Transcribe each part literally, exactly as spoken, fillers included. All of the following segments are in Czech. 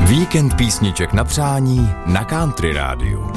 Víkend písniček na přání na Country Rádiu.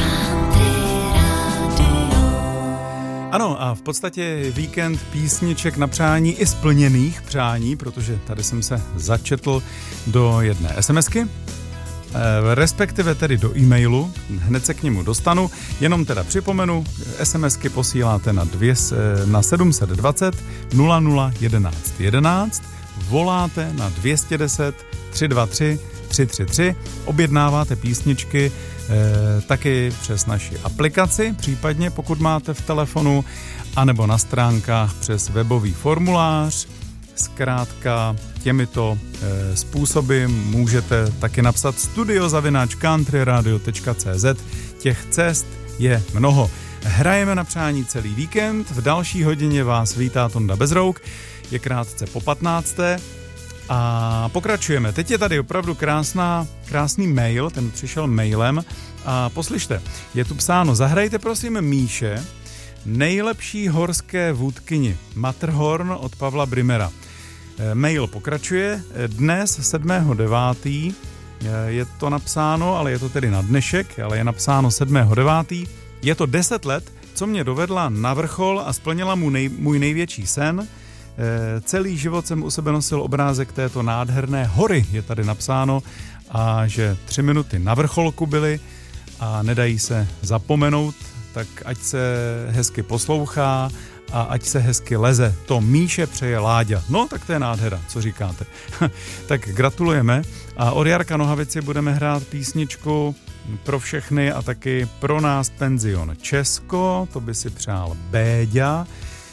Ano, a v podstatě víkend písniček na přání i splněných přání, protože tady jsem se začetl do jedné SMSky, respektive tedy do e-mailu, hned se k němu dostanu, jenom teda připomenu, SMSky posíláte na, dvě, na sedm set dvacet nula nula jedenáct jedenáct, voláte na dvě stě deset tři dva tři tři tři tři, objednáváte písničky e, taky přes naši aplikaci, případně pokud máte v telefonu, anebo na stránkách přes webový formulář. Zkrátka těmito e, způsoby můžete taky napsat studio zavináč country radio tečka cé zet. Těch cest je mnoho. Hrajeme na přání celý víkend, v další hodině vás vítá Tonda Bezrouk, je krátce po patnácté. A pokračujeme. Teď je tady opravdu krásná, krásný mail, ten přišel mailem a poslyšte, je tu psáno, zahrajte prosím Míše, nejlepší horské vůdkyni, Matterhorn od Pavla Brimera. Mail pokračuje, dnes sedmého devátého je to napsáno, ale je to tedy na dnešek, ale je napsáno sedmého devátého Je to deset let, co mě dovedla na vrchol a splnila mu nej, můj největší sen. Celý život jsem u sebe nosil obrázek této nádherné hory, je tady napsáno, a že tři minuty na vrcholku byly a nedají se zapomenout, tak ať se hezky poslouchá a ať se hezky leze. To Míše přeje Láďa. No, tak to je nádhera, co říkáte. Tak gratulujeme a od Jarka Nohavici budeme hrát písničku pro všechny a taky pro nás Penzion Česko, to by si přál Béďa.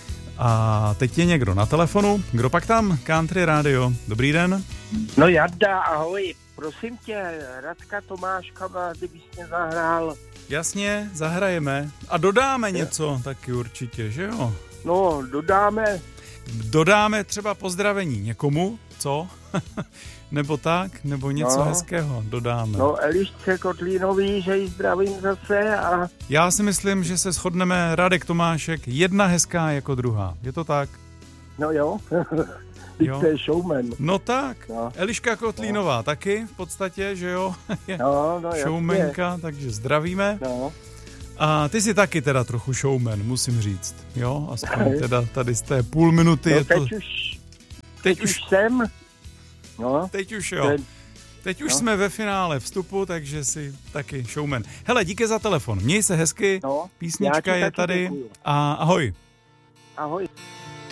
A teď je někdo na telefonu. Kdo pak tam? Country Radio. Dobrý den. No Jarda, ahoj. Prosím tě, Radka Tomáška, kdybys mě zahrál. Jasně, zahrajeme. A dodáme něco taky určitě, že jo? No, dodáme. Dodáme třeba pozdravení někomu, co? Nebo tak, nebo něco no. hezkého dodáme. No, Elišce Kotlínový, že jí zdravím zase a... Já si myslím, že se shodneme, Radek Tomášek, jedna hezká jako druhá. Je to tak? No jo, teď to je showman. No tak, no. Eliška Kotlínová no. taky v podstatě, že jo? Je no, no, showmanka, jasně. Takže zdravíme. No. A ty jsi taky teda trochu showman, musím říct. Jo, aspoň teda tady z té půl minuty no, je to... Teď už, teď už jsem... No, teď už jo. Teď už no. jsme ve finále vstupu, takže si taky showman. Hele, díky za telefon. Měj se hezky, no, písnička je tady. A ahoj. Ahoj.